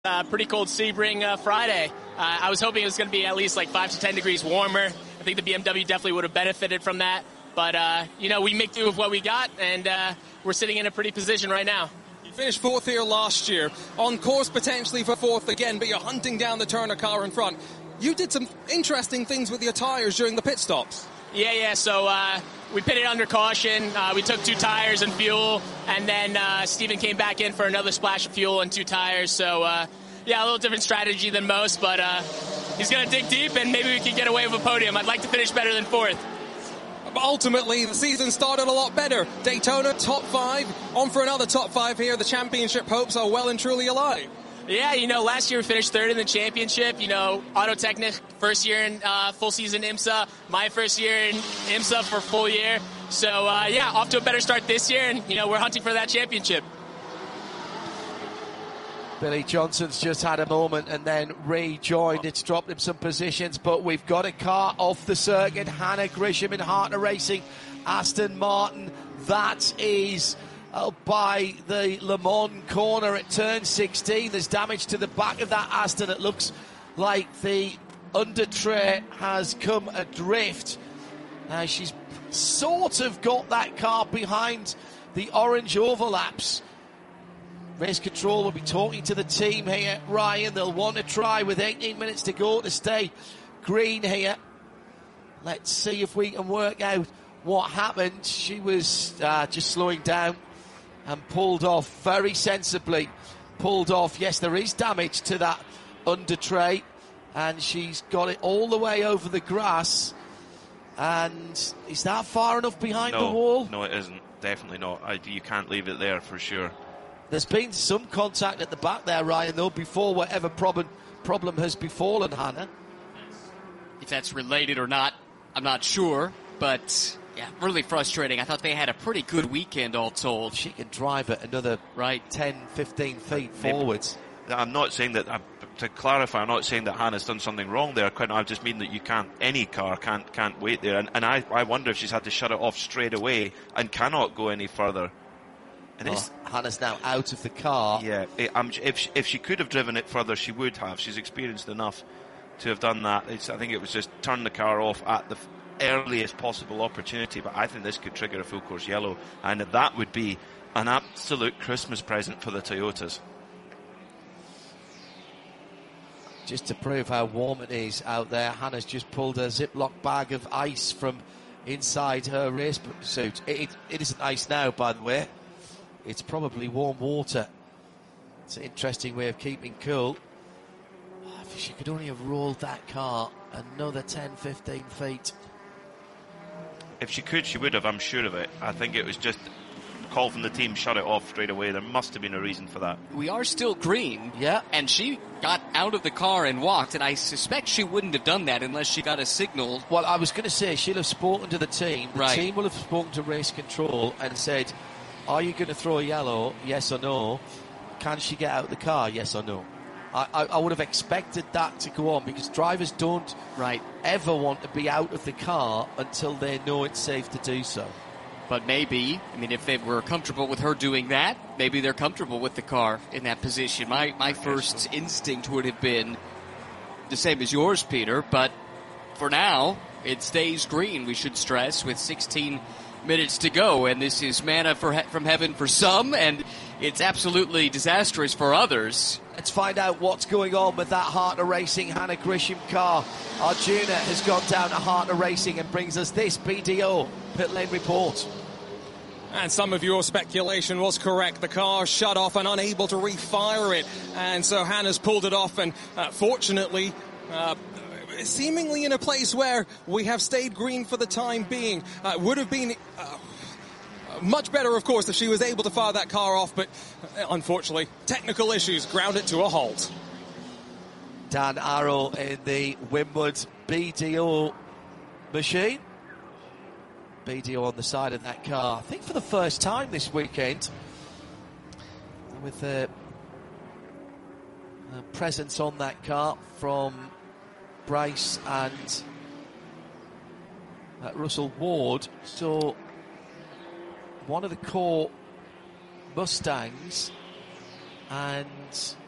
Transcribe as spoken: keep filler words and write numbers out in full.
Uh, pretty cold Sebring uh, Friday. Uh, I was hoping it was going to be at least like five to ten degrees warmer. I think the B M W definitely would have benefited from that. But, uh, you know, we make do with what we got, and uh, we're sitting in a pretty position right now. You finished fourth here last year, on course potentially for fourth again, but you're hunting down the Turner car in front. You did some interesting things with your tires during the pit stops. Yeah, yeah, so uh, we pitted under caution. Uh, we took two tires and fuel, and then uh, Steven came back in for another splash of fuel and two tires. So, uh, yeah, a little different strategy than most, but uh, he's going to dig deep, and maybe we can get away with a podium. I'd like to finish better than fourth. But ultimately, the season started a lot better. Daytona, top five, on for another top five here. The championship hopes are well and truly alive. Yeah, you know, last year we finished third in the championship. You know, Autotechnic, first year in uh, full season IMSA. My first year in IMSA for full year. So, uh, yeah, off to a better start this year. And, you know, we're hunting for that championship. Billy Johnson's just had a moment and then rejoined. It's dropped him some positions, but we've got a car off the circuit. Hannah Grisham in Hartner Racing, Aston Martin. That is... Oh, by the Le Mans corner at turn sixteen. There's damage to the back of that Aston. It looks like the under tray has come adrift. Uh, she's sort of got that car behind the orange overlaps. Race control will be talking to the team here, Ryan. They'll want to try with eighteen minutes to go to stay green here. Let's see if we can work out what happened. She was uh, just slowing down and pulled off very sensibly. Pulled off. Yes, there is damage to that under tray, and she's got it all the way over the grass. And is that far enough behind no, the wall? No, it isn't. Definitely not. I, you can't leave it there for sure. There's been some contact at the back there, Ryan, though, before whatever problem problem has befallen Hannah. If that's related or not, I'm not sure, but... yeah, really frustrating. I thought they had a pretty good weekend, all told. She can drive it another right ten, fifteen feet Maybe. forwards. I'm not saying that, uh, to clarify, I'm not saying that Hannah's done something wrong there. I just mean that you can't, any car can't can't wait there. And, and I, I wonder if she's had to shut it off straight away and cannot go any further. And well, it's, Hannah's now out of the car. Yeah, it, um, if, she, if she could have driven it further, she would have. She's experienced enough to have done that. It's, I think it was just turn the car off at the earliest possible opportunity, but I think this could trigger a full course yellow, and that would be an absolute Christmas present for the Toyotas. Just to prove how warm it is out there, Hannah's just pulled a Ziploc bag of ice from inside her race suit. It, it, it isn't ice now, by the way. It's probably warm water. It's an interesting way of keeping cool. If she could only have rolled that car another ten, fifteen feet. If she could, she would have, I'm sure of it. I think it was just a call from the team, shut it off straight away. There must have been a reason for that. We are still green. Yeah. And she got out of the car and walked, and I suspect she wouldn't have done that unless she got a signal. Well, I was going to say, she'll have spoken to the team. The right. team will have spoken to race control and said, are you going to throw a yellow? Yes or no? Can she get out of the car? Yes or no? I, I, I would have expected that to go on, because drivers don't right. ever want to be out of the car until they know it's safe to do so. But maybe, I mean, if they were comfortable with her doing that, maybe they're comfortable with the car in that position. My my first so. instinct would have been the same as yours, Peter, but for now, it stays green, we should stress, with sixteen minutes to go, and this is manna for he- from heaven for some, and it's absolutely disastrous for others. Let's find out what's going on with that Hartner Racing Hannah Grisham car. Arjuna has gone down to Hartner Racing and brings us this B D O pit lane report. And some of your speculation was correct. The car shut off and unable to refire it, and so Hannah's pulled it off, and uh, fortunately uh, seemingly in a place where we have stayed green for the time being. Uh, would have been uh, much better, of course, if she was able to fire that car off, but uh, unfortunately, technical issues ground it to a halt. Dan Arrow in the Winwood B D O machine. B D O on the side of that car, I think for the first time this weekend, with a, a presence on that car from Bryce and uh, Russell Ward. So one of the core Mustangs, and